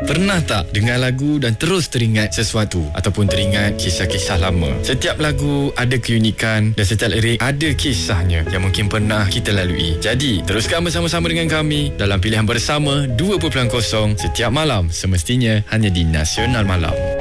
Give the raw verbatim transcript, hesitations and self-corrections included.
Pernah tak dengar lagu dan terus teringat sesuatu ataupun teringat kisah-kisah lama? Setiap lagu ada keunikan dan setiap lirik ada kisahnya yang mungkin pernah kita lalui. Jadi, teruskan bersama-sama dengan kami dalam Pilihan Bersama dua titik kosong setiap malam, semestinya hanya di Nasional Malam.